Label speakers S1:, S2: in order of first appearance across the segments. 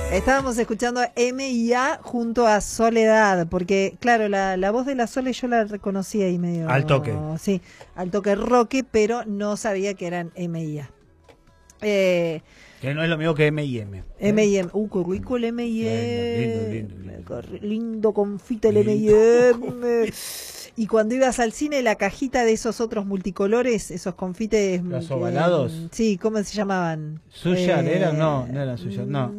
S1: Estábamos escuchando a M&A junto a Soledad, porque claro, la voz de la Sole yo la reconocí ahí medio...
S2: Al toque.
S1: Sí, al toque roque, pero no sabía que eran M&A.
S2: Que no es lo mismo que M&M.
S1: M&M, qué rico el M&M.
S2: Lindo.
S1: Lindo confite el M&M. Y cuando ibas al cine, la cajita de esos otros multicolores, esos confites...
S2: ¿Los ovalados?
S1: Sí, ¿cómo se llamaban?
S2: ¿Suya eran? No eran suyas. No.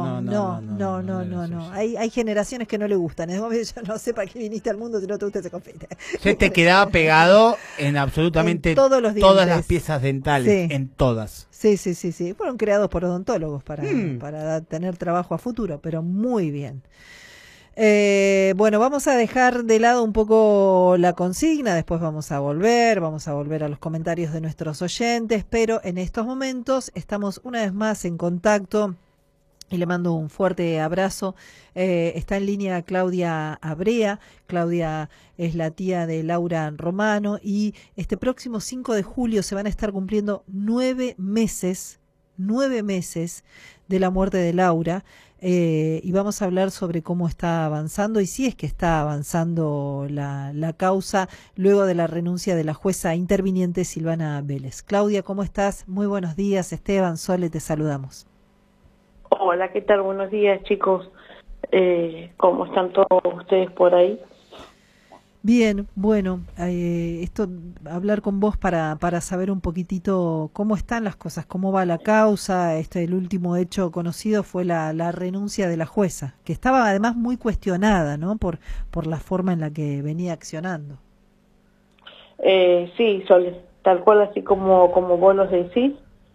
S1: Hay generaciones que no le gustan. Yo no sé para qué viniste al mundo si no te gusta ese confite.
S2: Se te quedaba pegado en absolutamente
S1: en todos los
S2: todas las piezas dentales,
S1: sí.
S2: en todas.
S1: Sí. Fueron creados por odontólogos para tener trabajo a futuro, pero muy bien. Bueno, vamos a dejar de lado un poco la consigna, después vamos a volver a los comentarios de nuestros oyentes, pero en estos momentos estamos una vez más en contacto y le mando un fuerte abrazo. Está en línea Claudia Abrea. Claudia es la tía de Laura Romano y este próximo 5 de julio se van a estar cumpliendo 9 meses de la muerte de Laura. Y vamos a hablar sobre cómo está avanzando y si es que está avanzando la causa luego de la renuncia de la jueza interviniente Silvana Vélez. Claudia, ¿cómo estás? Muy buenos días. Esteban, Sole, te saludamos.
S3: Hola, ¿qué tal? Buenos días, chicos. ¿Cómo están todos ustedes por ahí?
S1: Bien, bueno, hablar con vos para saber un poquitito cómo están las cosas, cómo va la causa. El último hecho conocido fue la renuncia de la jueza, que estaba además muy cuestionada, ¿no? Por la forma en la que venía accionando.
S3: Sí, Sol, tal cual así como vos los decís.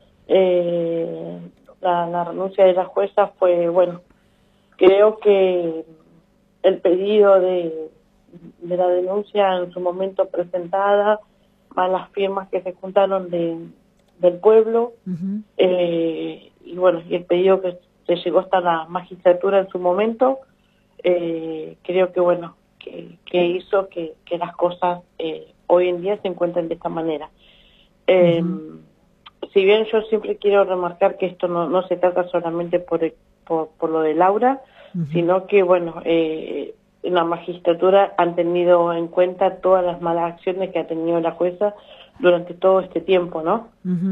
S3: La renuncia de la jueza fue, bueno, creo que el pedido de la denuncia en su momento presentada, más las firmas que se juntaron del pueblo, y bueno, y el pedido que se llegó hasta la magistratura en su momento, creo que bueno, que hizo que las cosas hoy en día se encuentren de esta manera. Si bien yo siempre quiero remarcar que esto no se trata solamente por lo de Laura, sino que bueno, en la magistratura han tenido en cuenta todas las malas acciones que ha tenido la jueza durante todo este tiempo, ¿no?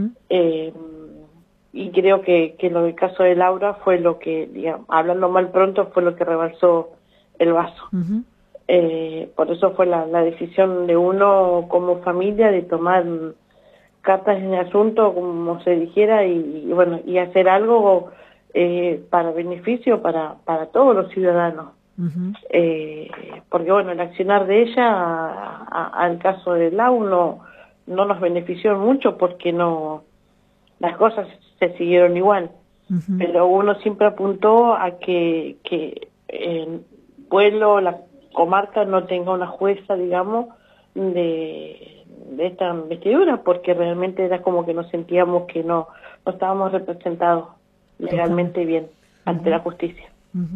S3: Y creo que lo del caso de Laura fue lo que, digamos, hablando mal pronto, fue lo que rebalsó el vaso. Por eso fue la decisión de uno como familia de tomar cartas en el asunto, como se dijera, y bueno, y hacer algo para beneficio para todos los ciudadanos. Porque bueno, el accionar de ella al caso de Lau no nos benefició mucho porque las cosas se siguieron igual, pero uno siempre apuntó a que el pueblo, la comarca no tenga una jueza, digamos, de esta investidura, porque realmente era como que nos sentíamos que no estábamos representados legalmente bien ante la justicia.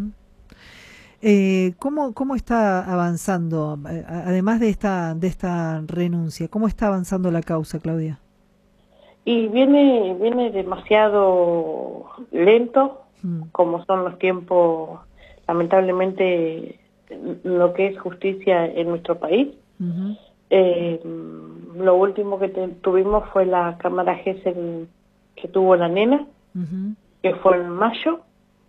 S1: ¿Cómo está avanzando, además de esta renuncia, cómo está avanzando la causa, Claudia?
S3: Y viene demasiado lento, como son los tiempos, lamentablemente, lo que es justicia en nuestro país. Lo último que tuvimos fue la cámara GESEL que tuvo la nena, que fue en mayo.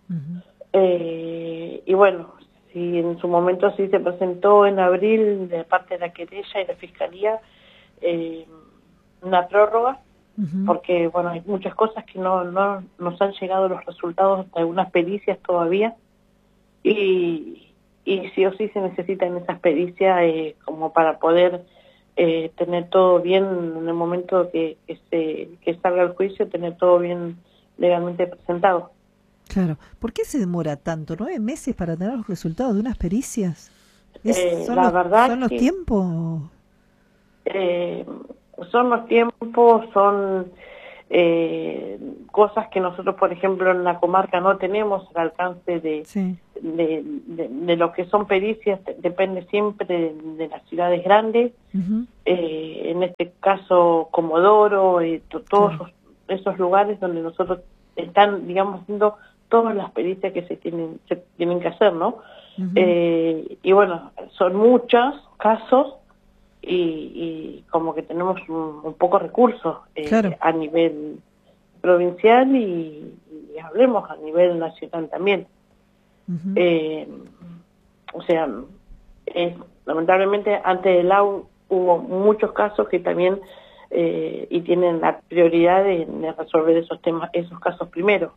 S3: Y bueno, si en su momento sí se presentó en abril de parte de la querella y la fiscalía una prórroga, porque bueno, hay muchas cosas que no nos han llegado los resultados de algunas pericias todavía, y sí o sí se necesitan esas pericias como para poder tener todo bien en el momento que salga el juicio, tener todo bien legalmente presentado.
S1: Claro. ¿Por qué se demora tanto? 9 meses para tener los resultados de unas pericias. ¿Son los tiempos?
S3: Son los tiempos, son cosas que nosotros, por ejemplo, en la comarca no tenemos al alcance de lo que son pericias, depende siempre de las ciudades grandes, en este caso Comodoro, todos esos lugares donde nosotros están, digamos, siendo todas las pericias que se tienen que hacer, ¿no? Y bueno, son muchos casos y como que tenemos un poco recursos
S1: claro.
S3: a nivel provincial y hablemos a nivel nacional también. O sea, lamentablemente antes del AU hubo muchos casos que también y tienen la prioridad de resolver esos temas, esos casos primero.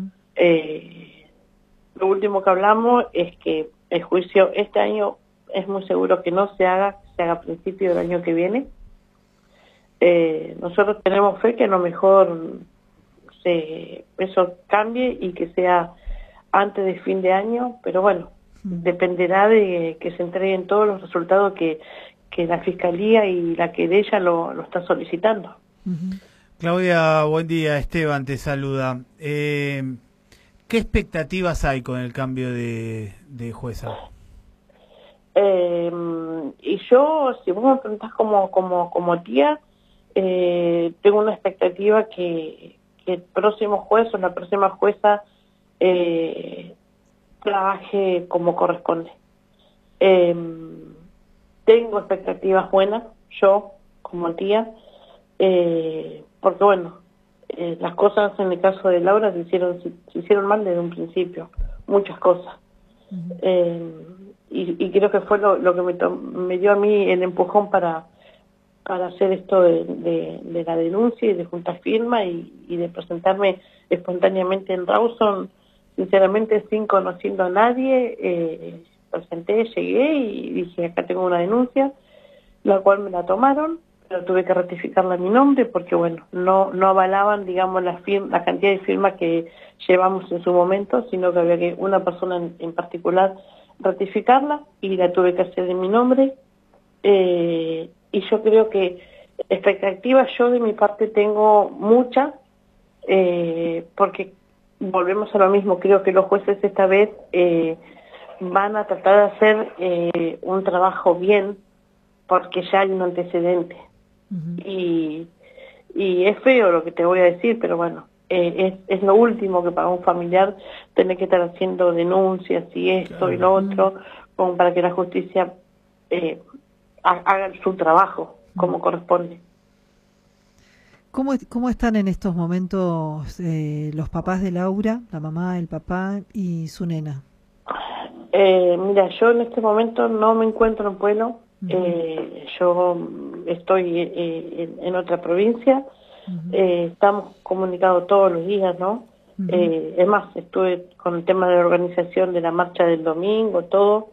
S3: Lo último que hablamos es que el juicio este año es muy seguro que no se haga a principio del año que viene. Nosotros tenemos fe que a lo mejor eso cambie y que sea antes de fin de año, pero bueno, dependerá de que se entreguen todos los resultados que la Fiscalía y la querella lo está solicitando.
S2: Claudia, buen día. Esteban te saluda. ¿Qué expectativas hay con el cambio de jueza?
S3: Y yo, si vos me preguntás como tía, tengo una expectativa que el próximo juez o la próxima jueza trabaje como corresponde. Tengo expectativas buenas, yo como tía, porque bueno, las cosas en el caso de Laura se hicieron mal desde un principio, muchas cosas. Y creo que fue lo que me dio a mí el empujón para hacer esto de la denuncia y de juntar firma y de presentarme espontáneamente en Rawson, sinceramente sin conociendo a nadie. Presenté, llegué y dije, acá tengo una denuncia, la cual me la tomaron, pero tuve que ratificarla a mi nombre porque, bueno, no avalaban, digamos, la cantidad de firmas que llevamos en su momento, sino que había que una persona en particular ratificarla y la tuve que hacer en mi nombre. Y yo creo que expectativas yo de mi parte tengo muchas, porque volvemos a lo mismo, creo que los jueces esta vez van a tratar de hacer un trabajo bien, porque ya hay un antecedente. Y es feo lo que te voy a decir, pero bueno, es lo último que para un familiar tener que estar haciendo denuncias y esto y lo otro, como para que la justicia haga su trabajo como corresponde.
S1: ¿Cómo están en estos momentos los papás de Laura, la mamá, el papá y su nena?
S3: Mira, yo en este momento no me encuentro en Pueblo. Yo estoy en otra provincia. Estamos comunicados todos los días, ¿no? Es más, estuve con el tema de la organización de la marcha del domingo, todo.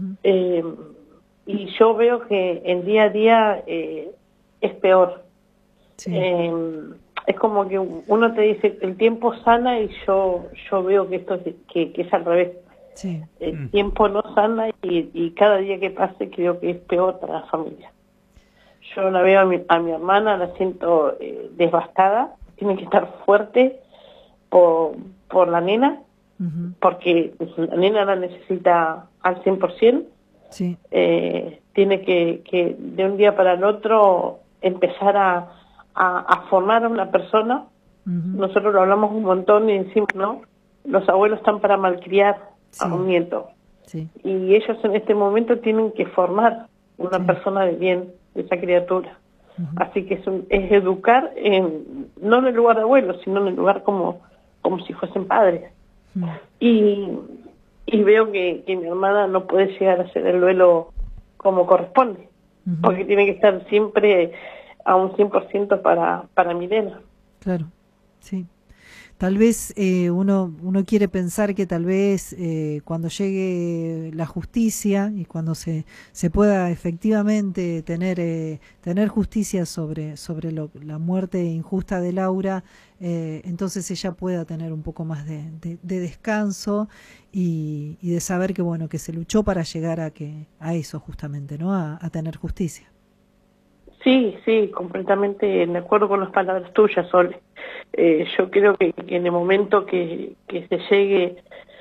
S3: Y yo veo que el día a día es peor. Sí. Es como que uno te dice el tiempo sana y yo veo que esto que es al revés. Sí. El tiempo no sana y cada día que pase creo que es peor para la familia. Yo la veo a mi hermana, la siento devastada, tiene que estar fuerte por la nena, porque la nena la necesita al 100%. Sí. Tiene que de un día para el otro empezar a formar a una persona. Nosotros lo hablamos un montón y decimos, ¿no? Los abuelos están para malcriar a un nieto. Sí. Y ellos en este momento tienen que formar una persona de bien, de esa criatura. Así que es educar no en el lugar de abuelos, sino en el lugar como si fuesen padres. Y veo que mi hermana no puede llegar a hacer el duelo como corresponde, porque tiene que estar siempre a un 100% para mi nena.
S1: Claro, sí. Tal vez uno quiere pensar que tal vez cuando llegue la justicia y cuando se pueda efectivamente tener justicia sobre la muerte injusta de Laura, entonces ella pueda tener un poco más de descanso y de saber que bueno, que se luchó para llegar a eso justamente, ¿no? A tener justicia.
S3: Sí, completamente de acuerdo con las palabras tuyas, Sole. Yo creo que en el momento que se llegue,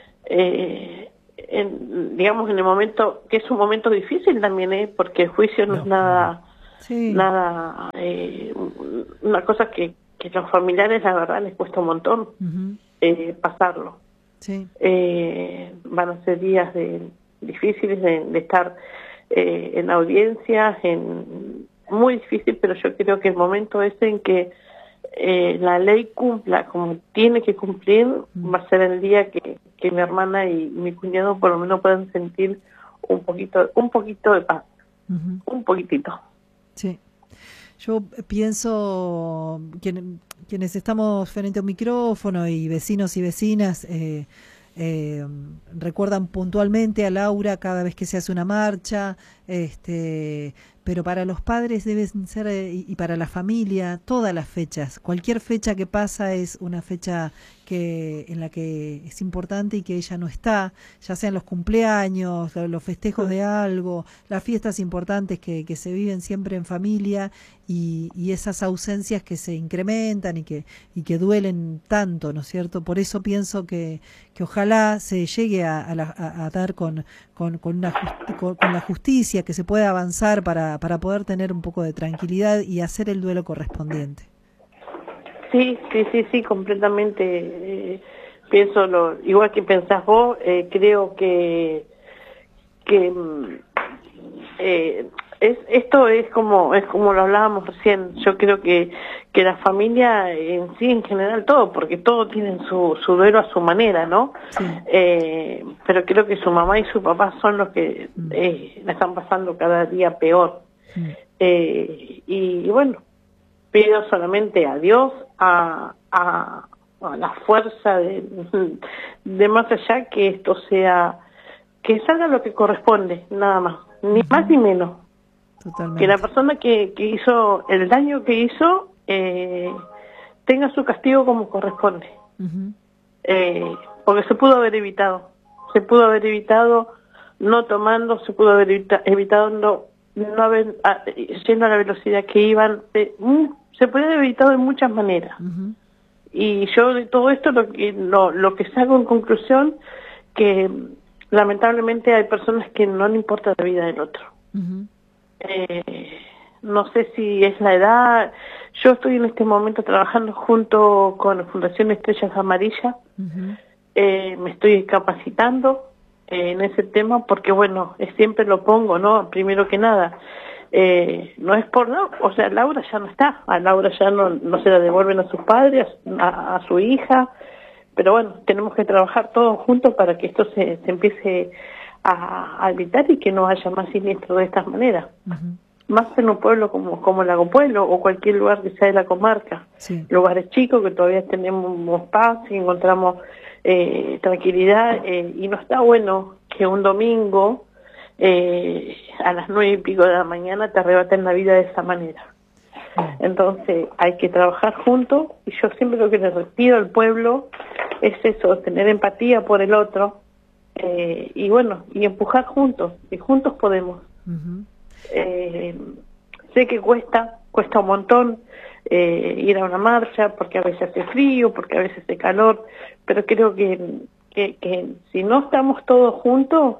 S3: digamos en el momento, que es un momento difícil también, porque el juicio no es nada, una cosa que los familiares la verdad les cuesta un montón pasarlo.
S1: Sí.
S3: Van a ser días difíciles de estar en audiencias, muy difícil, pero yo creo que el momento es en que la ley cumpla como tiene que cumplir, va a ser el día que mi hermana y mi cuñado por lo menos puedan sentir un poquito de paz, un poquitito.
S1: Sí. Yo pienso, quienes estamos frente a un micrófono y vecinos y vecinas, recuerdan puntualmente a Laura cada vez que se hace una marcha, pero para los padres deben ser, y para la familia, todas las fechas. Cualquier fecha que pasa es una fecha en la que es importante y que ella no está, ya sean los cumpleaños, los festejos de algo, las fiestas importantes que se viven siempre en familia, y esas ausencias que se incrementan y que duelen tanto, ¿no es cierto? Por eso pienso que ojalá se llegue a dar con la justicia, que se pueda avanzar para poder tener un poco de tranquilidad y hacer el duelo correspondiente.
S3: Sí, completamente. Pienso igual que pensás vos. Creo que esto es como lo hablábamos recién. Yo creo que la familia en sí, en general, todo, porque todos tienen su duelo a su manera, ¿no?
S1: Sí.
S3: Pero creo que su mamá y su papá son los que la están pasando cada día peor. Y bueno, pido solamente a Dios, a la fuerza de más allá, que esto que salga lo que corresponde, nada más, ni más ni menos.
S1: Totalmente.
S3: Que la persona que hizo el daño que hizo tenga su castigo como corresponde. Porque se pudo haber evitado no tomando, se pudo haber evitado no haber yendo a la velocidad que iban. Se puede haber evitado de muchas maneras. Y yo de todo esto lo que saco en conclusión, que lamentablemente hay personas que no le importa la vida del otro. No sé si es la edad. Yo estoy en este momento trabajando junto con la Fundación Estrellas Amarillas. Me estoy capacitando en ese tema, porque bueno, siempre lo pongo, ¿no? Primero que nada, no es por no, o sea, Laura ya no está, a Laura ya no se la devuelven a sus padres, a su hija, pero bueno, tenemos que trabajar todos juntos para que esto se empiece a evitar y que no haya más siniestros de estas maneras. Más en un pueblo como Lago Pueblo, o cualquier lugar que sea de la comarca. Sí. Lugares chicos que todavía tenemos paz y encontramos tranquilidad, y no está bueno que un domingo a las 9:00 de la mañana te arrebaten la vida de esa manera. Entonces hay que trabajar juntos, y yo siempre lo que les pido al pueblo es eso, tener empatía por el otro, y bueno, y empujar juntos, y juntos podemos. Sé que cuesta un montón ir a una marcha, porque a veces hace frío, porque a veces hace calor, pero creo que si no estamos todos juntos,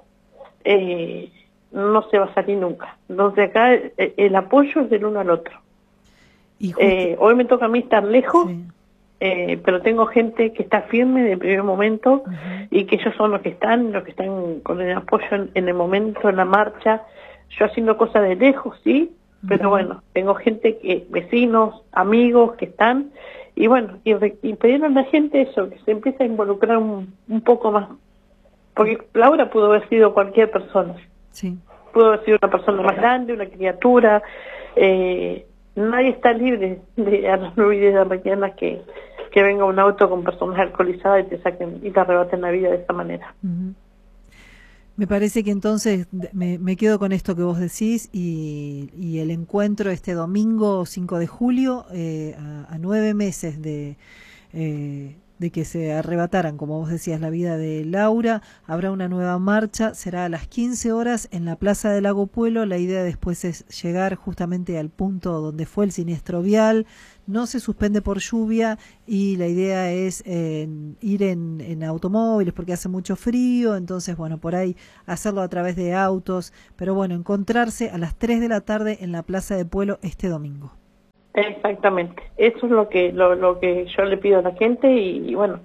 S3: no se va a salir nunca. Entonces acá el apoyo es del uno al otro. Hoy me toca a mí estar lejos, sí. Pero tengo gente que está firme de primer momento, y que ellos son los que están con el apoyo en el momento, en la marcha. Yo haciendo cosas de lejos, sí, pero bueno, tengo gente vecinos, amigos que están, y bueno, y pedirle a la gente eso, que se empiece a involucrar un poco más, porque Laura pudo haber sido cualquier persona. Sí. Pudo haber sido una persona más grande, una criatura. Nadie está libre de a las 9:10 de la mañana que venga un auto con personas alcoholizadas y te saquen y te arrebaten la vida de esa manera.
S1: Me parece que entonces me quedo con esto que vos decís, y el encuentro este domingo 5 de julio, a 9 meses de que se arrebataran, como vos decías, la vida de Laura, habrá una nueva marcha, será a las 15 horas en la Plaza del Lago Pueblo. La idea después es llegar justamente al punto donde fue el siniestro vial. No se suspende por lluvia, y la idea es ir en automóviles porque hace mucho frío, entonces bueno, por ahí hacerlo a través de autos, pero bueno, encontrarse a las 3 de la tarde en la Plaza de Pueblo este domingo.
S3: Exactamente, eso es lo que yo le pido a la gente, y bueno,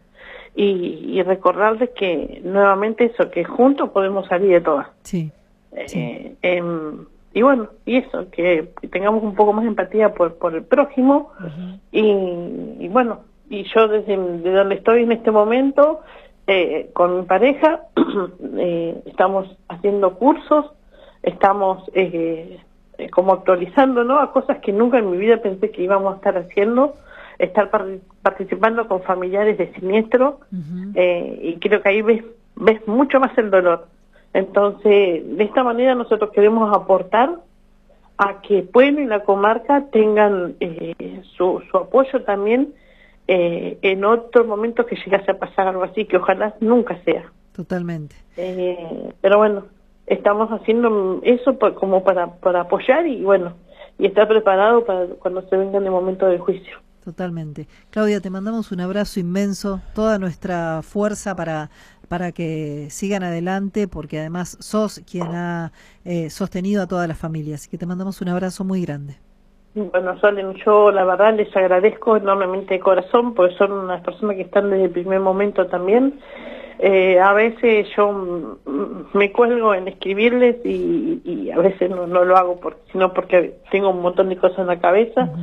S3: y recordarles que nuevamente eso, que juntos podemos salir de todas.
S1: Sí. Sí.
S3: Y bueno, y eso, que tengamos un poco más de empatía por el prójimo. Y bueno, y yo desde donde estoy en este momento, con mi pareja, estamos haciendo cursos, estamos como actualizando, ¿no?, a cosas que nunca en mi vida pensé que íbamos a estar haciendo, estar participando con familiares de siniestro, y creo que ahí ves mucho más el dolor. Entonces, de esta manera nosotros queremos aportar a que el pueblo y la comarca tengan su apoyo también en otro momento que llegase a pasar algo así, que ojalá nunca sea.
S1: Totalmente.
S3: Pero bueno, estamos haciendo eso como para apoyar y bueno, y estar preparado para cuando se vengan el momento del juicio.
S1: Totalmente. Claudia, te mandamos un abrazo inmenso, toda nuestra fuerza para que sigan adelante, porque además sos quien ha sostenido a todas las familias. Así que te mandamos un abrazo muy grande.
S3: Bueno, Solen, yo la verdad les agradezco enormemente de corazón, porque son unas personas que están desde el primer momento también. A veces yo me cuelgo en escribirles y a veces no lo hago sino porque tengo un montón de cosas en la cabeza.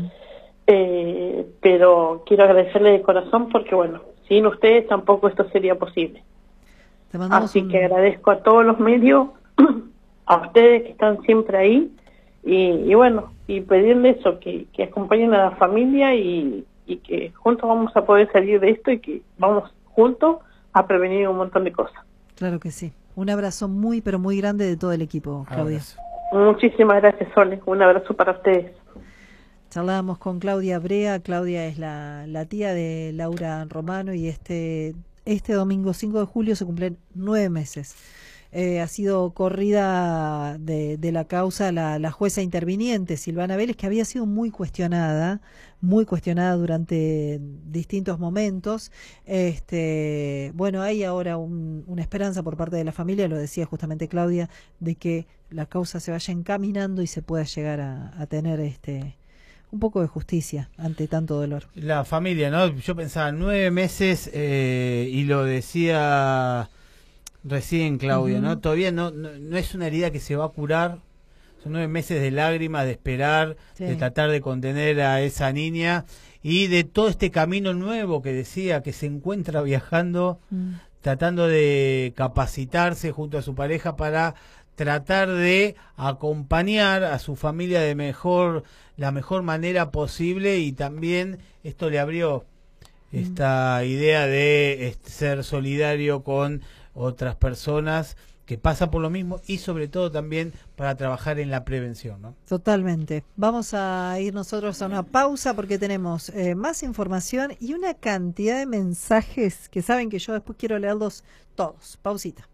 S3: Pero quiero agradecerles de corazón porque, bueno, sin ustedes tampoco esto sería posible. Así que agradezco a todos los medios, a ustedes que están siempre ahí, y bueno, y pedirles eso, que acompañen a la familia y que juntos vamos a poder salir de esto y que vamos juntos a prevenir un montón de cosas.
S1: Claro que sí. Un abrazo muy, pero muy grande de todo el equipo, Claudia.
S3: Muchísimas gracias, Sole. Un abrazo para ustedes.
S1: Charlábamos con Claudia Brea. Claudia es la tía de Laura Romano y este domingo 5 de julio se cumplen 9 meses. Ha sido corrida de la causa la jueza interviniente Silvana Vélez, que había sido muy cuestionada durante distintos momentos. Bueno, hay ahora una esperanza por parte de la familia, lo decía justamente Claudia, de que la causa se vaya encaminando y se pueda llegar a tener un poco de justicia ante tanto dolor.
S2: La familia, ¿no? Yo pensaba 9 meses y lo decía recién Claudia, ¿no? Todavía no es una herida que se va a curar. Son 9 meses de lágrimas, de esperar, de tratar de contener a esa niña y de todo este camino nuevo que decía que se encuentra viajando, tratando de capacitarse junto a su pareja para tratar de acompañar a su familia de la mejor manera posible, y también esto le abrió esta idea de ser solidario con otras personas que pasan por lo mismo y sobre todo también para trabajar en la prevención, ¿no?
S1: Totalmente. Vamos a ir nosotros a una pausa porque tenemos más información y una cantidad de mensajes que saben que yo después quiero leerlos todos. Pausita.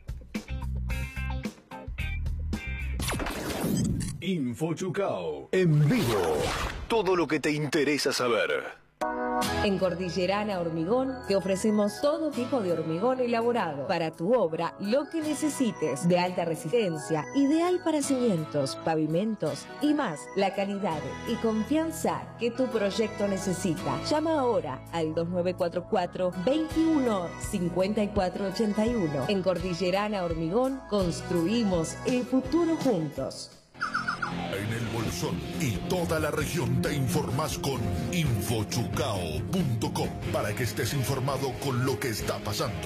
S4: InfoChucao en vivo. Todo lo que te interesa saber.
S5: En Cordillerana Hormigón te ofrecemos todo tipo de hormigón elaborado para tu obra, lo que necesites, de alta resistencia, ideal para cimientos, pavimentos y más, la calidad y confianza que tu proyecto necesita. Llama ahora al 2944 21 54 81. En Cordillerana Hormigón construimos el futuro juntos.
S4: En el Bolsón y toda la región te informás con infochucao.com para que estés informado con lo que está pasando.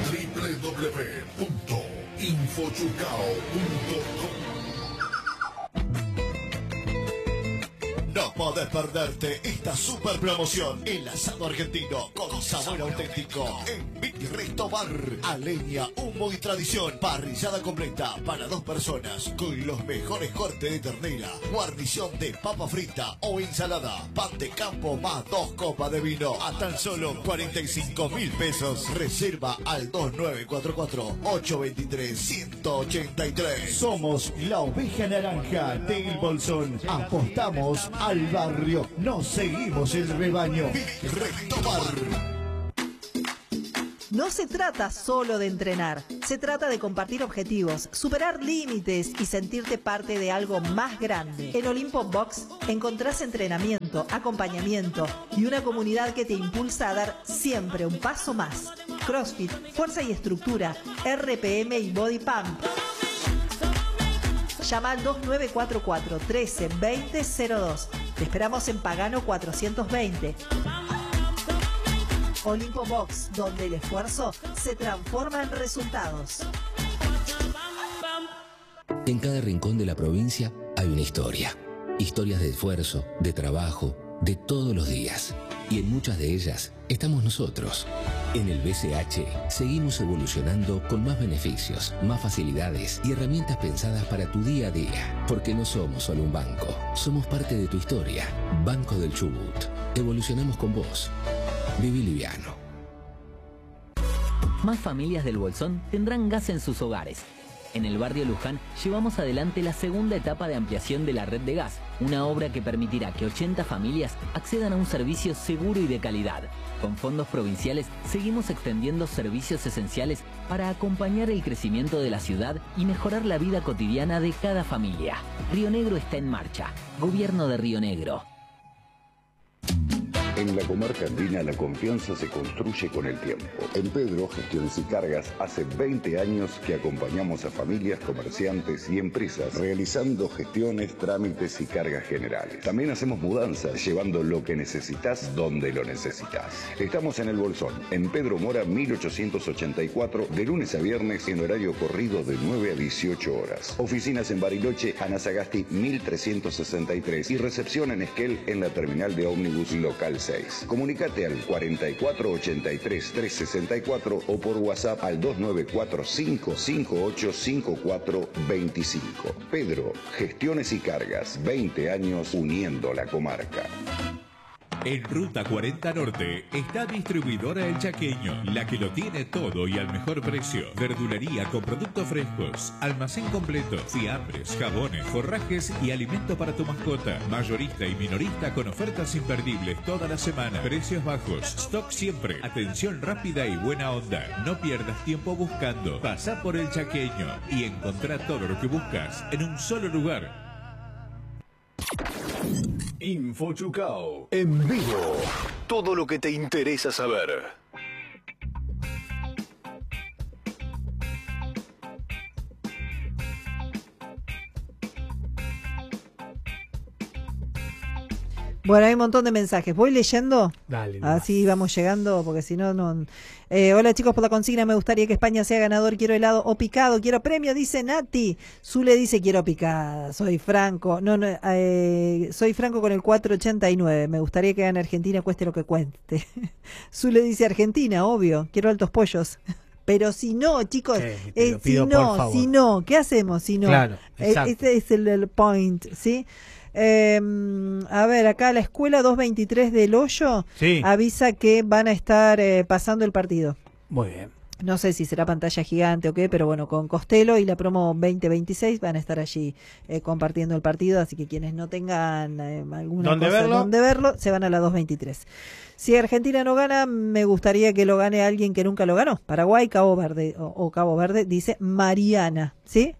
S4: www.infochucao.com. No podés perderte esta super promoción. El asado argentino con sabor auténtico en Big Resto Bar. A leña, humo y tradición. Parrillada completa para 2 personas con los mejores cortes de ternera, guarnición de papa frita o ensalada, pan de campo más 2 copas de vino a tan solo 45.000 pesos. Reserva al 2944-823-183. Somos la oveja naranja del Bolsón. Apostamos al barrio, nos seguimos el rebaño. Big Resto Bar.
S1: No se trata solo de entrenar, se trata de compartir objetivos, superar límites y sentirte parte de algo más grande. En Olimpo Box encontrás entrenamiento, acompañamiento y una comunidad que te impulsa a dar siempre un paso más. CrossFit, fuerza y estructura, RPM y Body Pump. Llama al 2944 13 20 02. Te esperamos en Pagano 420. Olimpo Box, donde el esfuerzo se transforma en resultados.
S6: En cada rincón de la provincia hay una historia. Historias de esfuerzo, de trabajo, de todos los días. Y en muchas de ellas estamos nosotros. En el BCH seguimos evolucionando con más beneficios, más facilidades y herramientas pensadas para tu día a día. Porque no somos solo un banco, somos parte de tu historia. Banco del Chubut. Evolucionamos con vos. Viví liviano.
S7: Más familias del Bolsón tendrán gas en sus hogares. En el barrio Luján llevamos adelante la segunda etapa de ampliación de la red de gas, una obra que permitirá que 80 familias accedan a un servicio seguro y de calidad. Con fondos provinciales seguimos extendiendo servicios esenciales para acompañar el crecimiento de la ciudad y mejorar la vida cotidiana de cada familia. Río Negro está en marcha. Gobierno de Río Negro.
S8: En la comarca andina la confianza se construye con el tiempo. En Pedro Gestiones y Cargas hace 20 años que acompañamos a familias, comerciantes y empresas realizando gestiones, trámites y cargas generales. También hacemos mudanzas, llevando lo que necesitas donde lo necesitas. Estamos en el Bolsón, en Pedro Mora 1884, de lunes a viernes en horario corrido de 9 a 18 horas. Oficinas en Bariloche, Ana Sagasti 1363 y recepción en Esquel en la terminal de ómnibus local 6. Comunicate al 4483-364 o por WhatsApp al 2945-585425. Pedro, Gestiones y Cargas, 20 años uniendo la comarca.
S9: En Ruta 40 Norte está distribuidora El Chaqueño, la que lo tiene todo y al mejor precio. Verdulería con productos frescos, almacén completo, fiambres, jabones, forrajes y alimento para tu mascota. Mayorista y minorista con ofertas imperdibles toda la semana. Precios bajos, stock siempre, atención rápida y buena onda. No pierdas tiempo buscando. Pasá por El Chaqueño y encontrá todo lo que buscas en un solo lugar.
S4: Info Chucao, en vivo. Todo lo que te interesa saber.
S1: Bueno, hay un montón de mensajes. ¿Voy leyendo?
S2: Dale.
S1: Así vamos llegando, porque si no, no... hola chicos, por la consigna, me gustaría que España sea ganador. Quiero helado o picado. Quiero premio, dice Nati. Zule dice, quiero picada. Soy Franco. Soy Franco con el 489. Me gustaría que gane Argentina, cueste lo que cueste. Zule dice, Argentina, obvio. Quiero altos pollos. Pero si no, chicos, si no, ¿qué hacemos si no?
S2: Claro,
S1: este es el point, ¿sí? A ver, acá la escuela 223 del Hoyo avisa que van a estar pasando el partido.
S2: Muy bien.
S1: No sé si será pantalla gigante o qué, pero bueno, con Costello y la promo 2026 van a estar allí compartiendo el partido, así que quienes no tengan alguna cosa donde verlo, se van a la 223. Si Argentina no gana, me gustaría que lo gane alguien que nunca lo ganó. Paraguay, Cabo Verde o Cabo Verde, dice Mariana, ¿sí?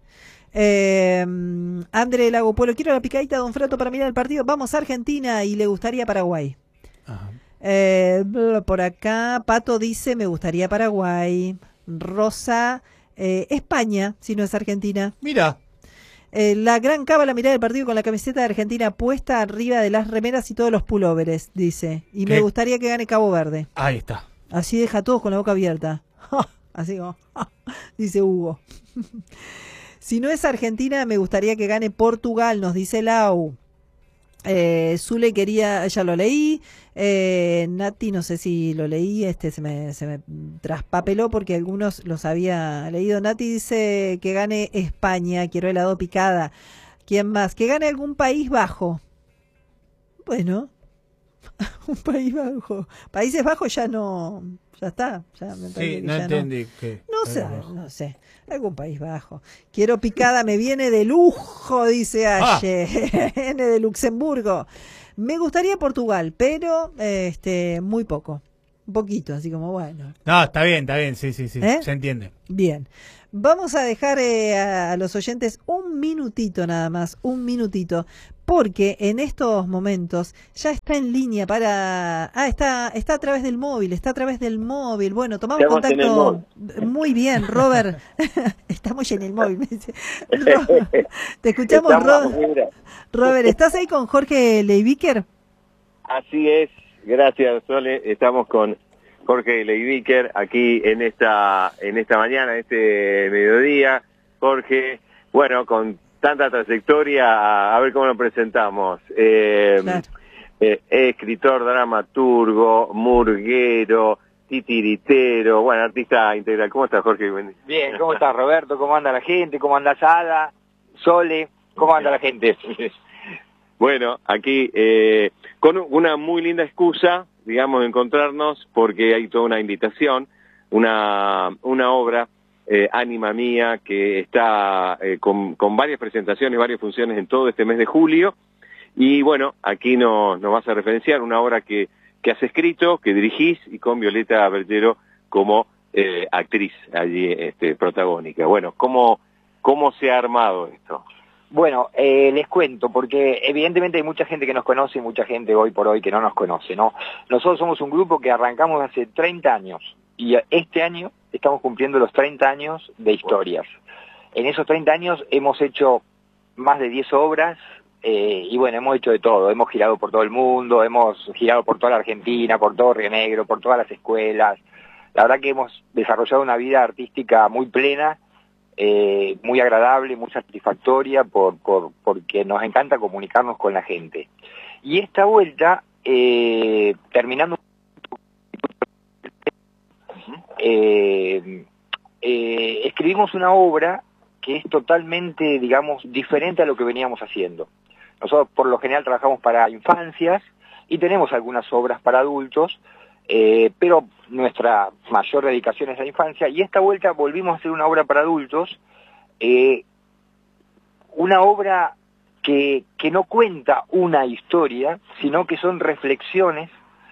S1: André Lago Pueblo, quiero la picadita, don Frato, para mirar el partido. Vamos a Argentina y le gustaría Paraguay.
S2: Ajá.
S1: Por acá, Pato dice, me gustaría Paraguay. Rosa, España, si no es Argentina.
S2: Mira.
S1: La gran cábala, mirar el partido con la camiseta de Argentina puesta arriba de las remeras y todos los pulóveres, dice. Y me gustaría que gane Cabo Verde.
S2: Ahí está.
S1: Así deja a todos con la boca abierta. Así como, dice Hugo. Si no es Argentina, me gustaría que gane Portugal, nos dice Lau. Zule quería, ya lo leí. Nati, no sé si lo leí, se me traspapeló porque algunos los había leído. Nati dice que gane España, quiero helado picada. ¿Quién más? Que gane algún País Bajo. Bueno, un País Bajo. Países Bajos ya no, ya está. Ya me
S2: sí, no entendí.
S1: No sé. Algún País Bajo. Quiero picada, me viene de lujo, dice Aye. Viene de Luxemburgo. Me gustaría Portugal, pero muy poco. Un poquito, así como bueno.
S2: No, está bien, sí,
S1: ¿Eh?
S2: se entiende.
S1: Bien. Vamos a dejar a los oyentes un minutito nada más, porque en estos momentos ya está en línea para... está a través del móvil, Bueno, tomamos
S10: Estamos
S1: contacto. Muy bien, Robert. Estamos en el móvil, me dice. Te escuchamos, Robert. ¿Estás ahí con Jorge Leiviker?
S10: Así es, gracias, Sole. Estamos con Jorge Leiviker aquí en esta mañana, este mediodía. Jorge, bueno, con tanta trayectoria, a ver cómo lo presentamos.
S1: Claro.
S10: Escritor, dramaturgo, murguero, titiritero, bueno, artista integral. ¿Cómo estás, Jorge?
S11: Bien, ¿cómo estás, Roberto? ¿Cómo anda la gente? ¿Cómo anda Ada? Sole, ¿cómo anda la gente?
S10: Bueno, aquí con una muy linda excusa, digamos, de encontrarnos, porque hay toda una invitación, una obra, Ánima Mía, que está con varias presentaciones, varias funciones en todo este mes de julio, y bueno, aquí nos vas a referenciar una obra que has escrito, que dirigís, y con Violeta Bergero como actriz allí protagónica. Bueno, ¿cómo se ha armado esto?
S11: Bueno, les cuento, porque evidentemente hay mucha gente que nos conoce y mucha gente hoy por hoy que no nos conoce, ¿no? Nosotros somos un grupo que arrancamos hace 30 años y este año estamos cumpliendo los 30 años de historias. En esos 30 años hemos hecho más de 10 obras y bueno, hemos hecho de todo. Hemos girado por todo el mundo, hemos girado por toda la Argentina, por todo Río Negro, por todas las escuelas. La verdad que hemos desarrollado una vida artística muy plena, muy agradable, muy satisfactoria porque nos encanta comunicarnos con la gente. Y esta vuelta, terminando, escribimos una obra que es totalmente, digamos, diferente a lo que veníamos haciendo. Nosotros por lo general trabajamos para infancias y tenemos algunas obras para adultos, pero nuestra mayor dedicación es la infancia, y esta vuelta volvimos a hacer una obra para adultos, una obra que no cuenta una historia, sino que son reflexiones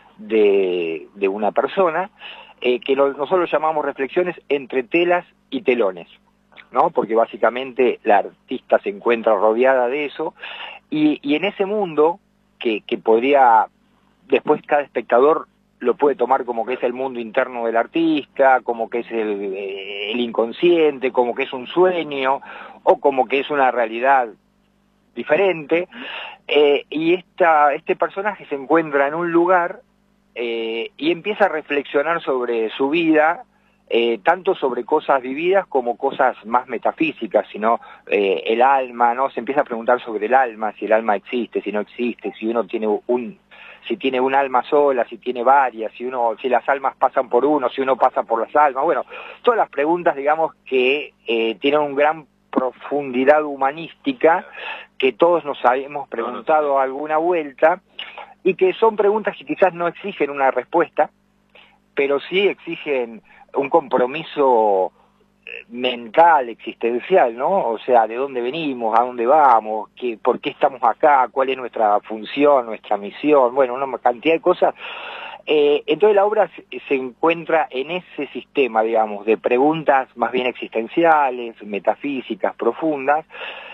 S11: de una persona, que nosotros llamamos reflexiones entre telas y telones, ¿no? Porque básicamente la artista se encuentra rodeada de eso, y en ese mundo que podría, después cada espectador lo puede tomar como que es el mundo interno del artista, como que es el inconsciente, como que es un sueño, o como que es una realidad diferente, y este personaje se encuentra en un lugar y empieza a reflexionar sobre su vida, tanto sobre cosas vividas como cosas más metafísicas, sino el alma, ¿no? Se empieza a preguntar sobre el alma, si el alma existe, si no existe, si uno tiene si tiene un alma sola, si tiene varias, si las almas pasan por uno, si uno pasa por las almas. Bueno, todas las preguntas, digamos, que tienen una gran profundidad humanística, que todos nos hemos preguntado alguna vuelta, y que son preguntas que quizás no exigen una respuesta, pero sí exigen un compromiso mental, existencial, ¿no? O sea, ¿de dónde venimos? ¿A dónde vamos? ¿Por qué estamos acá? ¿Cuál es nuestra función, nuestra misión? Bueno, una cantidad de cosas. Entonces la obra se encuentra en ese sistema, digamos, de preguntas más bien existenciales, metafísicas, profundas,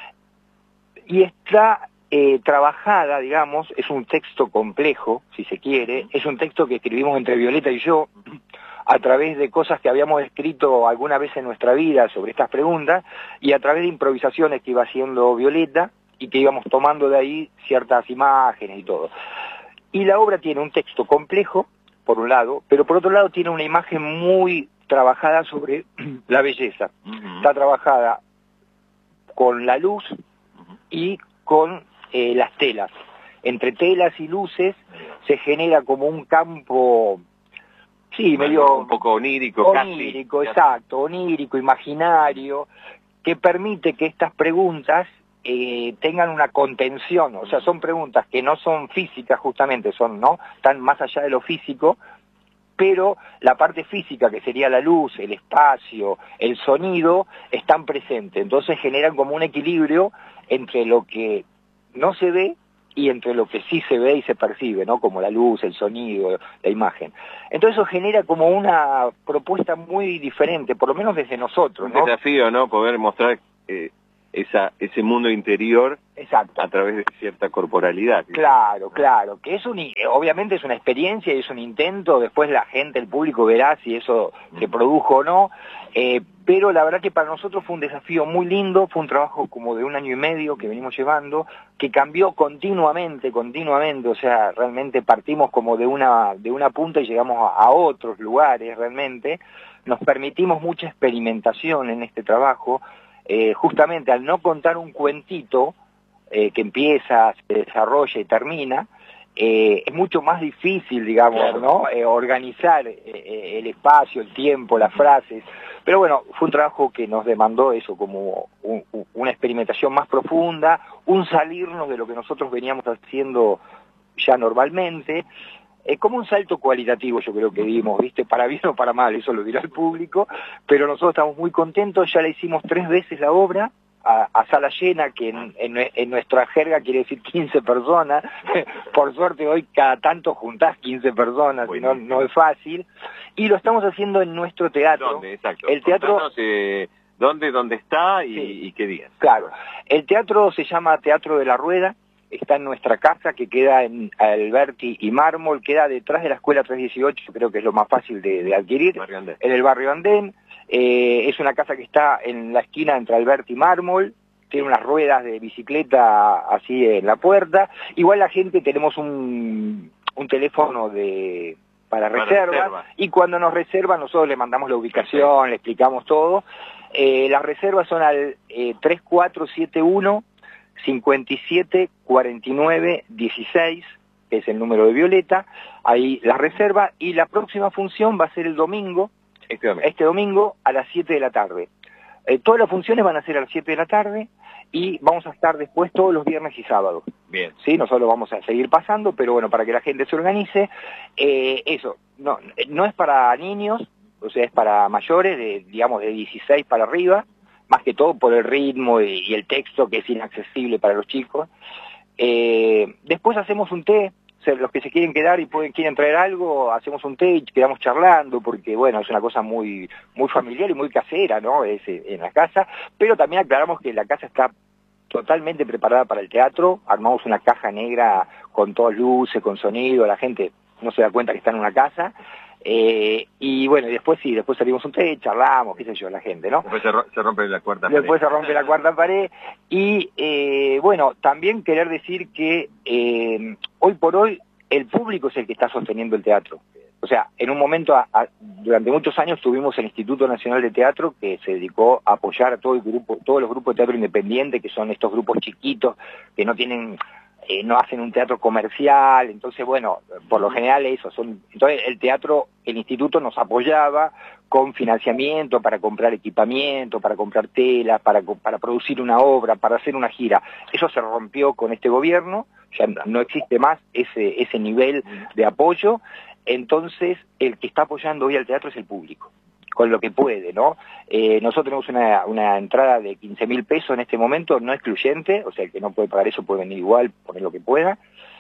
S11: y está trabajada, digamos, es un texto complejo, si se quiere, es un texto que escribimos entre Violeta y yo, a través de cosas que habíamos escrito alguna vez en nuestra vida sobre estas preguntas, y a través de improvisaciones que iba haciendo Violeta, y que íbamos tomando de ahí ciertas imágenes y todo. Y la obra tiene un texto complejo, por un lado, pero por otro lado tiene una imagen muy trabajada sobre la belleza. Está trabajada con la luz y con las telas. Entre telas y luces se genera como un campo... Sí, medio...
S10: Un poco onírico,
S11: onírico, casi. Exacto, onírico, imaginario, que permite que estas preguntas tengan una contención, o sea, son preguntas que no son físicas justamente, están más allá de lo físico, pero la parte física, que sería la luz, el espacio, el sonido, están presentes, entonces generan como un equilibrio entre lo que no se ve y entre lo que sí se ve y se percibe, ¿no? Como la luz, el sonido, la imagen. Entonces eso genera como una propuesta muy diferente, por lo menos desde nosotros, ¿no?
S10: Un desafío, ¿no? Poder mostrar ese mundo interior.
S11: Exacto.
S10: A través de cierta corporalidad.
S11: Claro, claro, que es obviamente es una experiencia y es un intento, después la gente, el público verá si eso se produjo o no, pero la verdad que para nosotros fue un desafío muy lindo, fue un trabajo como de 1 año y medio que venimos llevando, que cambió continuamente, o sea, realmente partimos como de una punta y llegamos a otros lugares realmente, nos permitimos mucha experimentación en este trabajo, justamente al no contar un cuentito, que empieza, se desarrolla y termina, es mucho más difícil, digamos, claro, ¿no? Organizar el espacio, el tiempo, las frases. Pero bueno, fue un trabajo que nos demandó eso, como una experimentación más profunda, un salirnos de lo que nosotros veníamos haciendo ya normalmente, como un salto cualitativo yo creo que dimos, ¿viste? Para bien o para mal, eso lo dirá el público, pero nosotros estamos muy contentos, ya la hicimos 3 veces la obra, a sala llena, que en nuestra jerga quiere decir 15 personas. Por suerte hoy cada tanto juntás 15 personas, si no, no es fácil. Y lo estamos haciendo en nuestro teatro.
S10: ¿Dónde? Exacto.
S11: El teatro...
S10: ¿Dónde está y,
S11: sí,
S10: y qué días?
S11: Claro. El teatro se llama Teatro de la Rueda, está en nuestra casa, que queda en Alberti y Mármol, queda detrás de la Escuela 318, creo que es lo más fácil de adquirir, en el barrio Andén. Es una casa que está en la esquina entre Alberti y Mármol, tiene unas ruedas de bicicleta así en la puerta. Igual la gente tenemos un teléfono para reserva, y cuando nos reservan nosotros le mandamos la ubicación, le explicamos todo. Las reservas son al 3471 57 49 16, que es el número de Violeta, ahí la reserva, y la próxima función va a ser el domingo, este domingo a las 7 de la tarde. Todas las funciones van a ser a las 7 de la tarde y vamos a estar después todos los viernes y sábados.
S10: Bien.
S11: Sí, nosotros vamos a seguir pasando, pero bueno, para que la gente se organice, eso, no es para niños, o sea, es para mayores, digamos de 16 para arriba, más que todo por el ritmo y el texto que es inaccesible para los chicos. Después hacemos un té. Los que se quieren quedar y quieren traer algo, hacemos un té y quedamos charlando, porque bueno, es una cosa muy familiar y muy casera, ¿no? Es en la casa, pero también aclaramos que la casa está totalmente preparada para el teatro, armamos una caja negra con todas luces, con sonido, la gente no se da cuenta que está en una casa, y bueno, y después salimos un té, charlamos, qué sé yo, la gente, ¿no?
S10: Después se rompe la cuarta pared.
S11: Después se rompe la cuarta pared, y bueno, también querer decir que hoy por hoy el público es el que está sosteniendo el teatro. O sea, en un momento, durante muchos años tuvimos el Instituto Nacional de Teatro, que se dedicó a apoyar a todos los grupos de teatro independiente, que son estos grupos chiquitos, que no hacen un teatro comercial. Entonces, bueno, por lo general entonces el instituto nos apoyaba con financiamiento para comprar equipamiento, para comprar telas, para producir una obra, para hacer una gira. Eso se rompió con este gobierno, ya no existe más ese nivel de apoyo. Entonces, el que está apoyando hoy al teatro es el público, con lo que puede, ¿no? Nosotros tenemos una entrada de 15.000 pesos en este momento, no excluyente, o sea, el que no puede pagar eso puede venir igual, poner lo que pueda,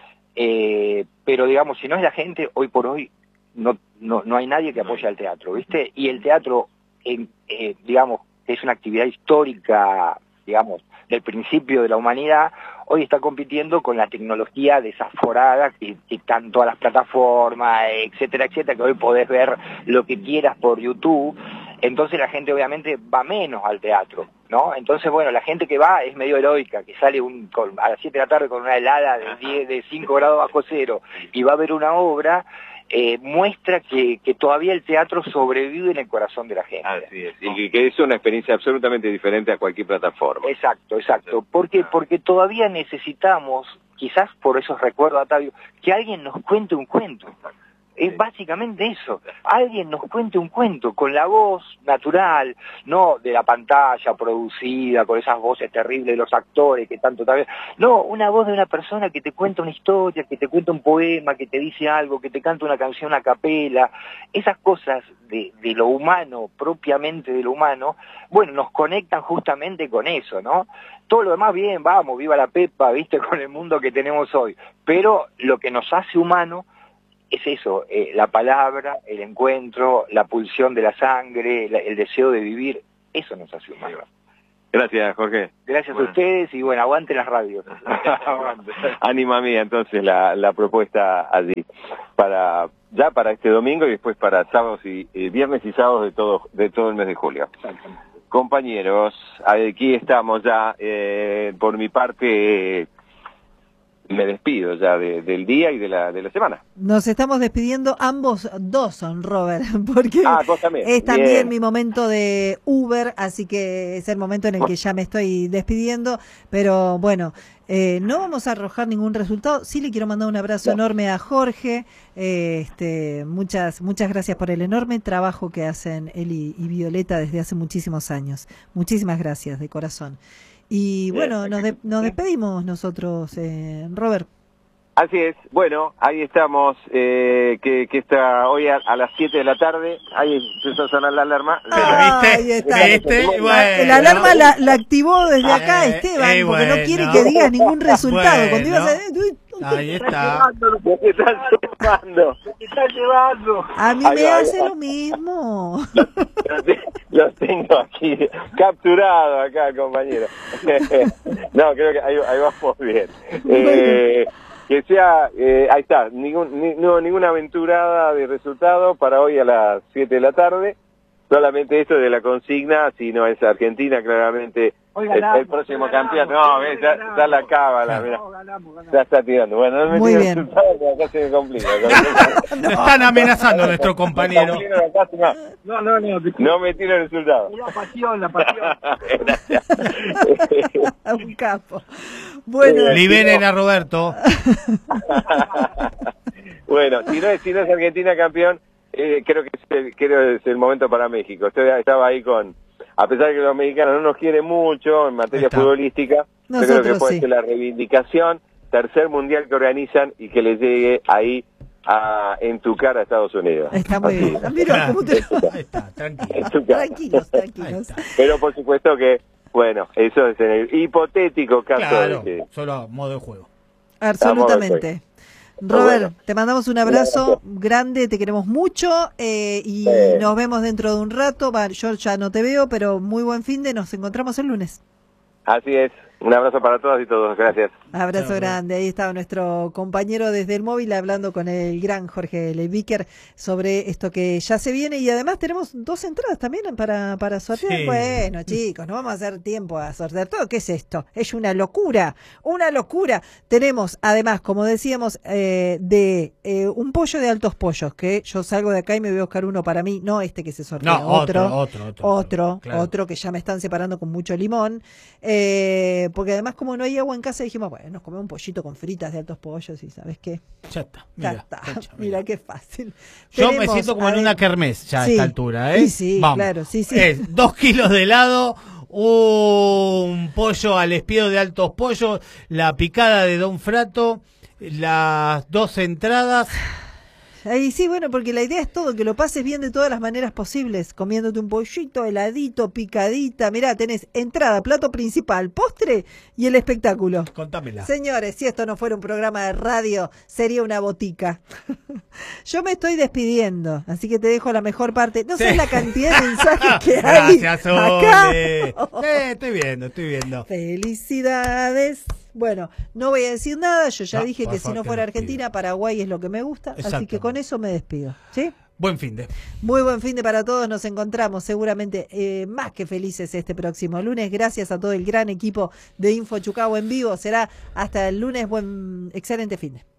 S11: pero digamos, si no es la gente, hoy por hoy no hay nadie que apoye al teatro, ¿viste? Y el teatro, digamos, es una actividad histórica, digamos, del principio de la humanidad, hoy está compitiendo con la tecnología desaforada que están todas las plataformas, etcétera, etcétera, que hoy podés ver lo que quieras por YouTube. Entonces la gente obviamente va menos al teatro, ¿no? Entonces, bueno, la gente que va es medio heroica, que sale a las 7 de la tarde con una helada de 5 grados bajo cero y va a ver una obra, muestra que todavía el teatro sobrevive en el corazón de la gente.
S10: Así es, y que es una experiencia absolutamente diferente a cualquier plataforma.
S11: Exacto. Porque todavía necesitamos, quizás por esos recuerdos, Atavio, que alguien nos cuente un cuento. Es básicamente eso. Alguien nos cuente un cuento con la voz natural, no de la pantalla producida, con esas voces terribles de los actores que tanto tal vez. No, una voz de una persona que te cuenta una historia, que te cuenta un poema, que te dice algo, que te canta una canción a capela. Esas cosas de lo humano, propiamente de lo humano, bueno, nos conectan justamente con eso, ¿no? Todo lo demás bien, vamos, viva la Pepa, viste, con el mundo que tenemos hoy. Pero lo que nos hace humano es eso, la palabra, el encuentro, la pulsión de la sangre, el deseo de vivir, eso nos hace humanos.
S10: Gracias, Jorge.
S11: Gracias a ustedes y bueno, aguante las radios.
S10: Ánima mía, entonces, la propuesta allí, para este domingo y después para sábados y viernes y sábados de todo el mes de julio. Compañeros, aquí estamos ya, por mi parte, me despido ya del día y de la semana.
S1: Nos estamos despidiendo ambos dos, Robert, porque
S10: vos también.
S1: Es también mi momento de Uber, así que es el momento en el que ya me estoy despidiendo, pero bueno, no vamos a arrojar ningún resultado. Sí le quiero mandar un abrazo enorme a Jorge, muchas gracias por el enorme trabajo que hacen él y Violeta desde hace muchísimos años. Muchísimas gracias, de corazón. Y bueno, nos despedimos nosotros, Robert.
S10: Así es, bueno, ahí estamos, que está hoy a las 7 de la tarde, ahí empezó a sonar la alarma.
S1: Ahí está. La alarma la activó desde acá Esteban, porque no quiere que digas ningún resultado. Cuando ibas
S2: ahí está.
S10: ¿Qué estás llevando?
S1: A mí me hace lo mismo.
S10: Los tengo aquí capturados acá, compañero. No, creo que ahí vamos bien. Que sea, ahí está, ninguna aventurada de resultado para hoy a las 7 de la tarde. Solamente esto de la consigna, si no es Argentina, claramente el próximo campeón. No, ya la cábala, mira. Ya está tirando. Bueno, no me
S1: muy bien.
S10: Resultado, porque acá se me complica.
S2: Están amenazando a nuestro compañero.
S10: No me tiro el resultado.
S11: La pasión.
S1: Un capo. Bueno,
S2: liberen a Roberto.
S10: Bueno, si no es Argentina campeón, creo que es el momento para México. Estaba ahí a pesar de que los mexicanos no nos quieren mucho en materia futbolística, yo creo que puede ser la reivindicación, tercer mundial que organizan y que les llegue ahí a entucar a Estados Unidos.
S1: Está muy bien. Mira, ¿cómo te tranquilos.
S10: Pero por supuesto que, bueno, eso es en el hipotético caso de que...
S2: solo a modo de juego.
S1: Absolutamente. Robert, te mandamos un abrazo grande, te queremos mucho y nos vemos dentro de un rato. Yo ya no te veo, pero muy buen fin de, nos encontramos el lunes.
S10: Así es. Un abrazo para todas y todos, gracias.
S1: Abrazo grande, ahí estaba nuestro compañero desde el móvil hablando con el gran Jorge Leibiker sobre esto que ya se viene y además tenemos 2 entradas también para sortear. Sí. Bueno, chicos, no vamos a hacer tiempo a sortear todo. ¿Qué es esto? Es una locura. Tenemos además, como decíamos, un pollo de Altos Pollos, que yo salgo de acá y me voy a buscar uno para mí, no este que se sortea, otro que ya me están separando con mucho limón. Porque además como no hay agua en casa dijimos, bueno, nos comemos un pollito con fritas de Altos Pollos y ¿sabes qué?
S2: Ya está.
S1: Mira qué fácil.
S2: Yo me siento como en una kermés ya a esta altura, ¿eh?
S1: Sí,
S2: vamos.
S1: Claro, sí.
S2: 2 kilos de helado, un pollo al espiedo de Altos Pollos, la picada de Don Frato, las 2 entradas.
S1: Ahí sí, bueno, porque la idea es todo, que lo pases bien de todas las maneras posibles, comiéndote un pollito, heladito, picadita, mirá, tenés entrada, plato principal, postre y el espectáculo.
S2: Contámela.
S1: Señores, si esto no fuera un programa de radio, sería una botica. Yo me estoy despidiendo, así que te dejo la mejor parte. No sé la cantidad de mensajes que hay acá.
S2: Estoy viendo.
S1: Felicidades. Bueno, no voy a decir nada, yo ya dije que si no fuera Argentina, Paraguay es lo que me gusta, así que con eso me despido, ¿sí?
S2: Buen fin de.
S1: Muy buen fin de para todos, nos encontramos seguramente más que felices este próximo lunes, gracias a todo el gran equipo de Info Chucao en vivo, será hasta el lunes, excelente fin de.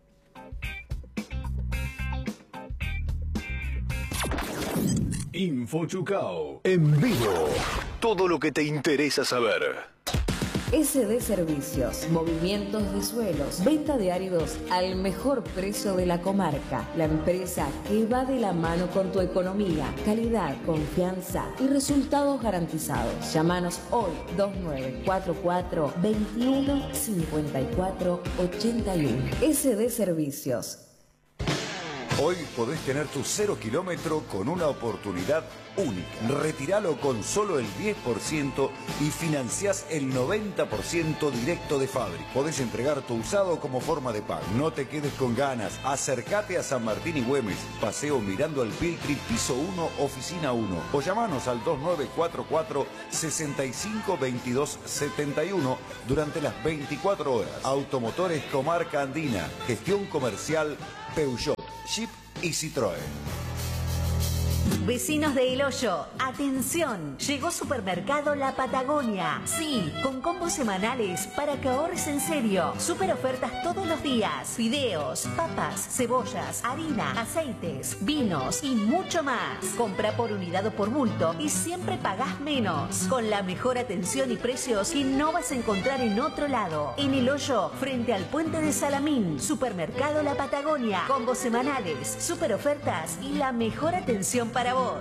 S4: Info Chucao en vivo, todo lo que te interesa saber.
S5: SD Servicios, movimientos de suelos, venta de áridos al mejor precio de la comarca. La empresa que va de la mano con tu economía, calidad, confianza y resultados garantizados. Llámanos hoy 2944 21 54 81. SD Servicios.
S8: Hoy podés tener tu 0 kilómetro con una oportunidad única. Retíralo con solo el 10% y financiás el 90% directo de fábrica. Podés entregar tu usado como forma de pago. No te quedes con ganas. Acércate a San Martín y Güemes. Paseo Mirando al Piltri, piso 1, oficina 1. O llamanos al 2944 65 22 71 durante las 24 horas. Automotores Comarca Andina. Gestión comercial Peugeot, Jeep y Citroën.
S12: Vecinos de El Hoyo, atención, llegó Supermercado La Patagonia. Sí, con combos semanales para que ahorres en serio. Super ofertas todos los días. Fideos, papas, cebollas, harina, aceites, vinos y mucho más. Compra por unidad o por bulto y siempre pagás menos. Con la mejor atención y precios que no vas a encontrar en otro lado. En El Hoyo, frente al puente de Salamín. Supermercado La Patagonia. Combos semanales, super ofertas y la mejor atención para vos.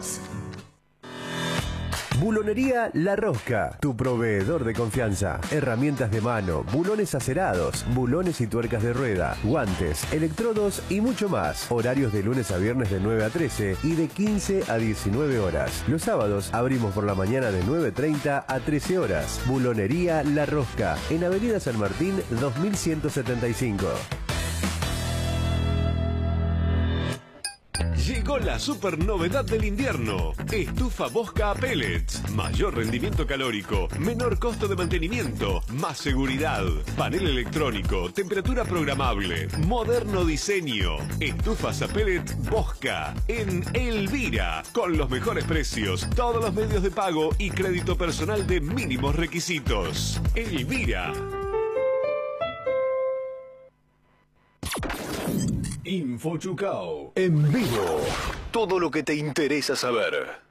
S13: Bulonería La Rosca, tu proveedor de confianza. Herramientas de mano, bulones acerados, bulones y tuercas de rueda, guantes, electrodos y mucho más. Horarios de lunes a viernes de 9 a 13 y de 15 a 19 horas. Los sábados abrimos por la mañana de 9:30 a 13 horas. Bulonería La Rosca, en Avenida San Martín 2175.
S14: Llegó la super novedad del invierno. Estufa Bosca a pellets. Mayor rendimiento calórico, menor costo de mantenimiento, más seguridad. Panel electrónico, temperatura programable, moderno diseño. Estufas a pellet Bosca en Elvira. Con los mejores precios, todos los medios de pago y crédito personal de mínimos requisitos. Elvira.
S15: Info Chucao. En vivo. Todo lo que te interesa saber.